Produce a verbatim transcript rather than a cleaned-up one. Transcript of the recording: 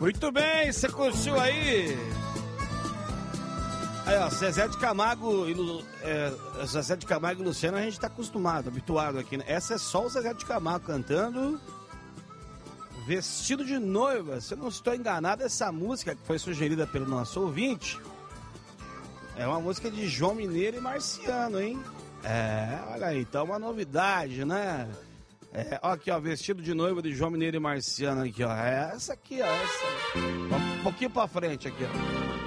Muito bem, você curtiu aí? Aí, ó, Zezé de Camargo e Lu, é, Zezé de Camargo e Luciano a gente tá acostumado, habituado aqui, né? Essa é só o Zezé de Camargo cantando Vestido de Noiva. Se eu não estou enganado, essa música que foi sugerida pelo nosso ouvinte é uma música de João Mineiro e Marciano, hein? É, olha aí, então uma novidade, né? É, ó, aqui, ó, Vestido de Noiva de João Mineiro e Marciano aqui, ó. É essa aqui, ó, essa. Um pouquinho pra frente aqui, ó.